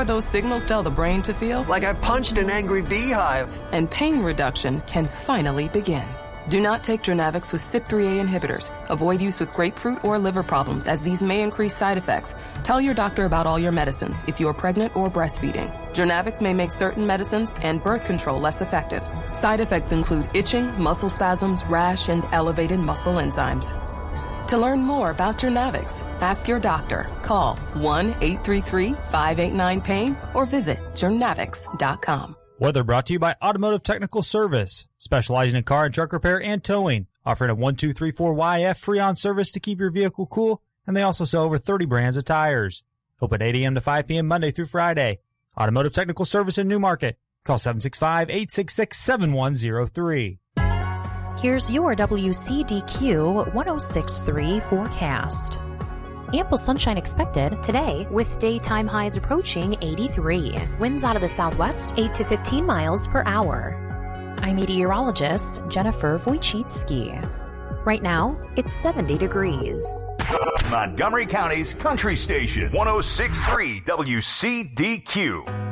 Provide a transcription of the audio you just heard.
more those signals tell the brain to feel like I punched an angry beehive. And pain reduction can finally begin. Do not take Journavx with CYP3A inhibitors. Avoid use with grapefruit or liver problems, as these may increase side effects. Tell your doctor about all your medicines if you are pregnant or breastfeeding. Journavx may make certain medicines and birth control less effective. Side effects include itching, muscle spasms, rash, and elevated muscle enzymes. To learn more about Journavx, ask your doctor. Call 1-833-589-PAIN or visit journavx.com. Weather brought to you by Automotive Technical Service, specializing in car and truck repair and towing, offering a 1234YF free-on service to keep your vehicle cool, and they also sell over 30 brands of tires. Open 8 a.m. to 5 p.m. Monday through Friday. Automotive Technical Service in Newmarket. Call 765-866-7103. Here's your WCDQ 106.3 forecast. Ample sunshine expected today with daytime highs approaching 83. Winds out of the southwest 8 to 15 miles per hour. I'm meteorologist Jennifer Wojcicki. Right now, it's 70 degrees. Montgomery County's Country Station, 106.3 WCDQ.